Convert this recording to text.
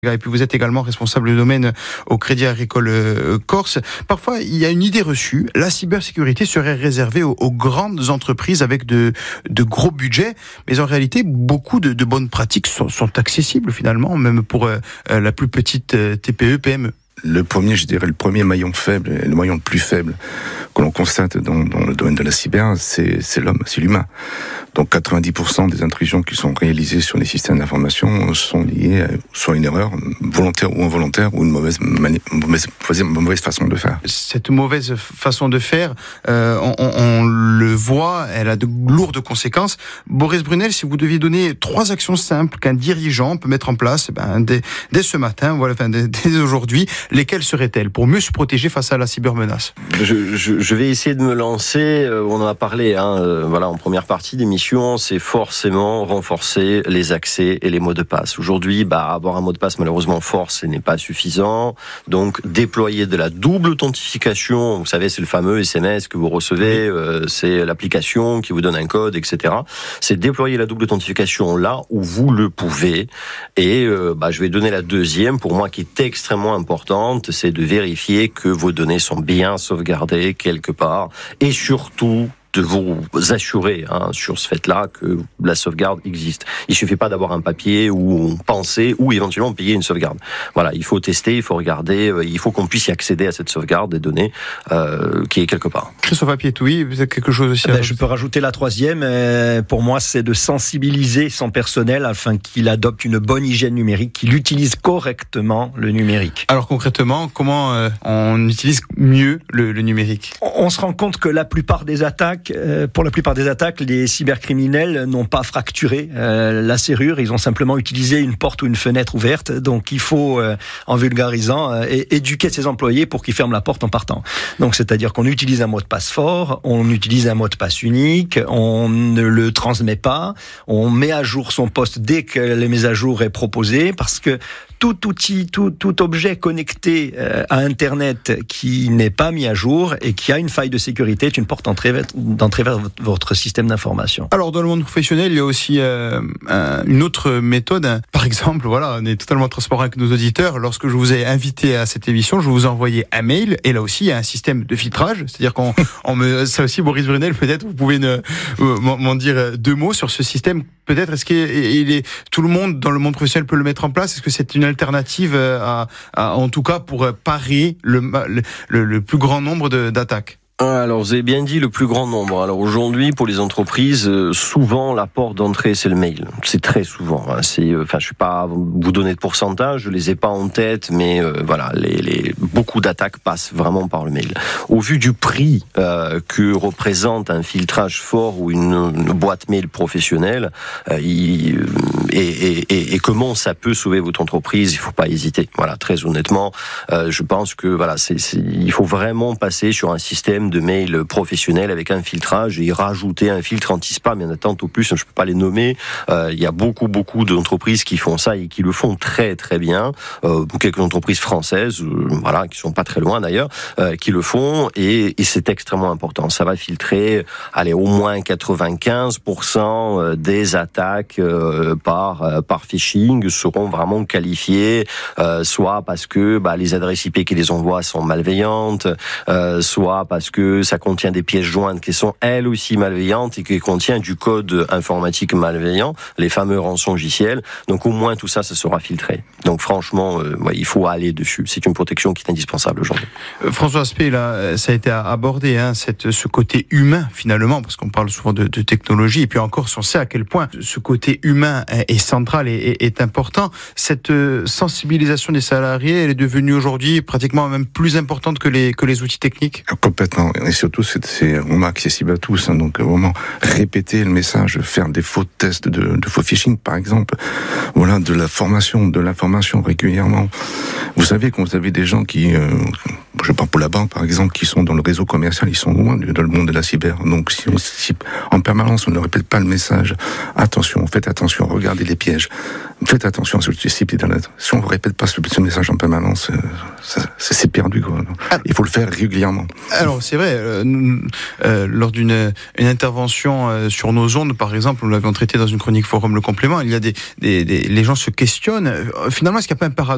Et puis vous êtes également responsable de domaine au Crédit Agricole Corse. Parfois, il y a une idée reçue. La cybersécurité serait réservée aux grandes entreprises avec de gros budgets. Mais en réalité, beaucoup de bonnes pratiques sont accessibles finalement, même pour la plus petite TPE, PME. Le premier maillon faible, le maillon le plus faible que l'on constate dans le domaine de la cyber, c'est l'homme, c'est l'humain. Donc 90% des intrusions qui sont réalisées sur les systèmes d'information sont liées soit à une erreur volontaire ou involontaire ou une mauvaise façon de faire. Cette mauvaise façon de faire, on le voit, elle a de lourdes conséquences. Boris Brunel, si vous deviez donner 3 actions simples qu'un dirigeant peut mettre en place, dès ce matin, dès aujourd'hui, lesquelles seraient-elles pour mieux se protéger face à la cybermenace? Je vais essayer de me lancer. On en a parlé, en première partie d'émission. C'est forcément renforcer les accès et les mots de passe. Aujourd'hui, avoir un mot de passe malheureusement fort, ce n'est pas suffisant. Donc, déployer de la double authentification. Vous savez, c'est le fameux SMS que vous recevez. C'est l'application qui vous donne un code, etc. C'est déployer la double authentification là où vous le pouvez. Et je vais donner la deuxième, pour moi, qui est extrêmement importante, c'est de vérifier que vos données sont bien sauvegardées quelque part. Et surtout, de vous assurer sur ce fait-là que la sauvegarde existe. Il suffit pas d'avoir un papier ou penser ou éventuellement payer une sauvegarde. Voilà, il faut tester, il faut regarder, il faut qu'on puisse y accéder à cette sauvegarde des données qui est quelque part. Christophe Apietoui, vous avez quelque chose aussi Je peux rajouter la troisième. Pour moi, c'est de sensibiliser son personnel afin qu'il adopte une bonne hygiène numérique, qu'il utilise correctement le numérique. Alors concrètement, comment on utilise mieux le numérique? On se rend compte que pour la plupart des attaques, les cybercriminels n'ont pas fracturé la serrure, ils ont simplement utilisé une porte ou une fenêtre ouverte. Donc il faut, en vulgarisant, éduquer ses employés pour qu'ils ferment la porte en partant. Donc c'est-à-dire qu'on utilise un mot de passe fort, on utilise un mot de passe unique, on ne le transmet pas, on met à jour son poste dès que les mises à jour est proposée, parce que tout outil, tout objet connecté à Internet qui n'est pas mis à jour et qui a une faille de sécurité est une porte d'entrée vers votre système d'information. Alors, dans le monde professionnel, il y a aussi une autre méthode. Par exemple, on est totalement transparent avec nos auditeurs. Lorsque je vous ai invité à cette émission, je vous ai envoyé un mail. Et là aussi, il y a un système de filtrage. C'est-à-dire ça aussi, Boris Brunel, peut-être, vous pouvez m'en dire 2 mots sur ce système. Peut-être, est-ce qu'il tout le monde dans le monde professionnel peut le mettre en place? Est-ce que c'est une alternative en tout cas pour parer le plus grand nombre d'attaques? Alors, vous avez bien dit le plus grand nombre. Alors aujourd'hui, pour les entreprises, souvent la porte d'entrée c'est le mail. C'est très souvent. Je suis pas vous donner de pourcentage, je les ai pas en tête, mais beaucoup d'attaques passent vraiment par le mail. Au vu du prix que représente un filtrage fort ou une boîte mail professionnelle, et comment ça peut sauver votre entreprise, il faut pas hésiter. Voilà, très honnêtement, je pense que il faut vraiment passer sur un système de mail professionnel avec un filtrage et rajouter un filtre anti-spam. Il y en a tant au plus, je peux pas les nommer. Il y a beaucoup d'entreprises qui font ça et qui le font très très bien. Quelques entreprises françaises, qui sont pas très loin d'ailleurs, qui le font et c'est extrêmement important. Ça va filtrer, au moins 95% des attaques par phishing seront vraiment qualifiées, soit parce que les adresses IP qui les envoient sont malveillantes, soit parce que ça contient des pièces jointes qui sont elles aussi malveillantes et qui contient du code informatique malveillant, les fameux rançongiciels. Donc au moins tout ça sera filtré. Donc franchement, il faut aller dessus. C'est une protection qui est indispensable aujourd'hui. François Aspect, là, ça a été abordé, ce côté humain finalement, parce qu'on parle souvent de technologie, et puis encore, on sait à quel point ce côté humain est central et est important. Cette sensibilisation des salariés, elle est devenue aujourd'hui pratiquement même plus importante que les outils techniques. Complètement. Et surtout, c'est vraiment accessible à tous. Donc, vraiment, répéter le message, faire des faux tests de faux phishing, par exemple. De la formation, de l'information régulièrement. Vous savez, quand vous avez des gens qui, je parle pour la banque, par exemple, qui sont dans le réseau commercial, ils sont loin dans le monde de la cyber. Donc, si en permanence, on ne répète pas le message, faites attention, regardez les pièges. Faites attention sur le site internet. Si on ne répète pas ce message en permanence, c'est perdu, quoi. Il faut le faire régulièrement. Alors, c'est vrai, lors d'une intervention sur nos ondes, par exemple, nous l'avions traité dans une chronique forum Le Complément, il y a les gens se questionnent. Finalement, est-ce qu'il n'y a pas un paradoxe